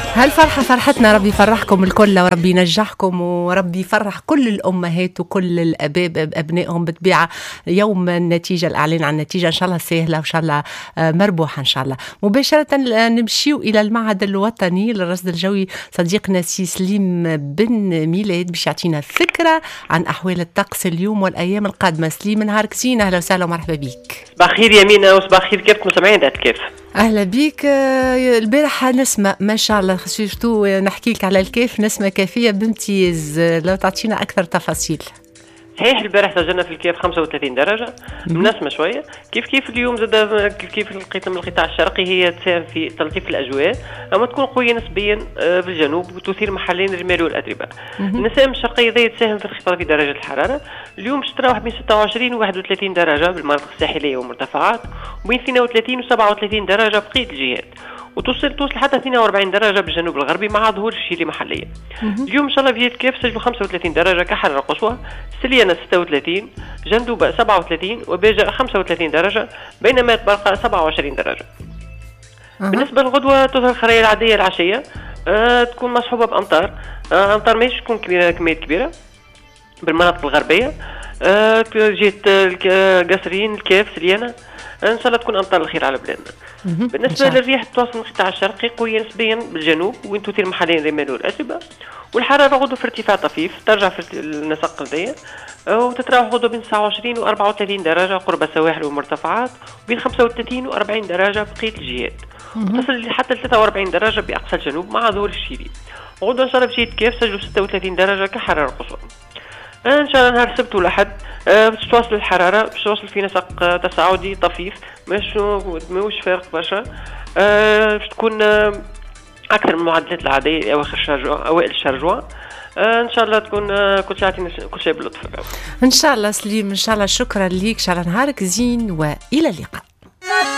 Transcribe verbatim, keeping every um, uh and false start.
هالفرحة فرحتنا، ربي يفرحكم الكل وربي ينجحكم وربي يفرح كل الأمهات وكل الأباب بأبنائهم بالطبيعة. يوم النتيجة، الإعلان عن النتيجة إن شاء الله سهلة وإن شاء الله آه، مربوحة إن شاء الله. مباشرة نمشيو إلى المعهد الوطني للرصد الجوي. صديقنا سي سليم بن ميلاد باش يعطينا فكرة عن أحوال الطقس اليوم والأيام القادمة. سليم، نهارك زين، أهلا وسهلا ومرحبا بك. صباح الخير يمينة وصباح الخير كيف مستمعين دات كيف. اهلا بيك. آه، البارح نسمة ما شاء الله، سورتو نحكي لك على الكيف، نسمة كافية بامتياز. آه، لو تعطينا اكثر تفاصيل. صحيح البارح سجلنا في الكيف خمسة وثلاثين درجة، منسمة شوية. كيف كيف اليوم زاد كيف كيف القطاع من القطاع الشرقي هي تساهم في تلطيف الأجواء، أما تكون قوية نسبيا في الجنوب وتثير محليا الرمال والأتربة. النسائم الشرقية ذي تساهم في انخفاض في درجة الحرارة. اليوم تتراوح بين ستة وعشرين و واحد وثلاثين درجة بالمناطق الساحلية والمرتفعات، وبين اثنين وثلاثين و سبعة وثلاثين درجة بقية الجهات، وتوصل توصل حتى اثنين وأربعين درجة بالجنوب الغربي مع ظهور الشيلي محليا. اليوم إن شاء الله في كيف سجلوا خمسة وثلاثين درجة كحرارة قصوى، سليانة ستة وثلاثين، جندوبة سبعة وثلاثين، وباجة خمسة وثلاثين درجة، بينما تبرقة سبعة وعشرين درجة. أه. بالنسبة للغدوة تظهر الخرائط العادية العشية، أه تكون مصحوبة بأمطار. أه أمطار ماهيش تكون كبيرة كميات كبيرة بالمناطق الغربية. أه جهة قصرين الكاف سليانة ان شاء الله تكون امطار الخير على بلادنا. بالنسبه للرياح تواصل من القطاع الشرقي قويه نسبيا بالجنوب وين تثير محليا الرمال والاتربه، والحراره غدوه في ارتفاع طفيف ترجع في النسق القبليه، وتتراوح غدوه بين تسعة وعشرين و أربعة وثلاثين درجه قرب السواحل والمرتفعات، وبين خمسة وثلاثين و أربعين درجه بقيه الجهات، وتصل حتى ل ثلاثة وأربعين درجه باقصى الجنوب مع ظهور الشيلي. غدوه ان شاء الله بجهه كيف سجلوا ستة وثلاثين درجه كحراره قصوى. ان شاء الله نهار السبت والاحد باش تواصل الحراره، باش توصل في نسق تصاعدي طفيف، مش ماهوش فارق برشا. باش تكون اكثر من المعدلات العاديه اواخر شهر اوائل شهر جوان. ان شاء الله تكون كل شيء يعطينا كل شيء باللطف. ان شاء الله سليم، ان شاء الله. شكرا ليك، ان شاء الله نهارك زين والى اللقاء.